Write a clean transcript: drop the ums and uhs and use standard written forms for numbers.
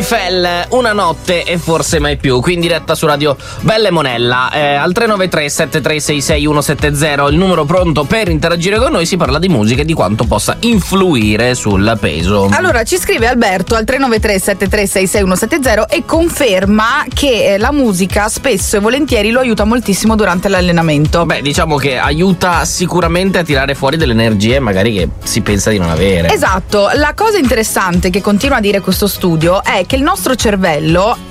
Eiffel, una notte e forse mai più, qui in diretta su Radio Belle Monella, al 393 7366 170, il numero pronto per interagire con noi. Si parla di musica e di quanto possa influire sul peso. Allora ci scrive Alberto al 393 7366 170 e conferma che la musica spesso e volentieri lo aiuta moltissimo durante l'allenamento. Beh, diciamo che aiuta sicuramente a tirare fuori delle energie magari che si pensa di non avere. Esatto, la cosa interessante che continua a dire questo studio è che il nostro cervello